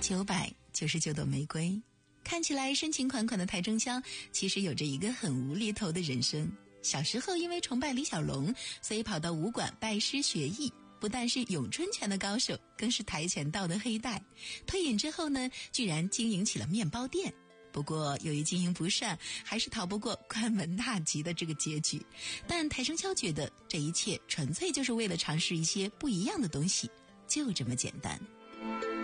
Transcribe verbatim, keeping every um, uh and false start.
九百九十九朵玫瑰。看起来深情款款的台中萧，其实有着一个很无厘头的人生。小时候因为崇拜李小龙，所以跑到武馆拜师学艺，不但是咏春拳的高手，更是跆拳道的黑带。退隐之后呢，居然经营起了面包店。不过由于经营不善，还是逃不过关门大吉的这个结局。但台中萧觉得这一切纯粹就是为了尝试一些不一样的东西，就这么简单。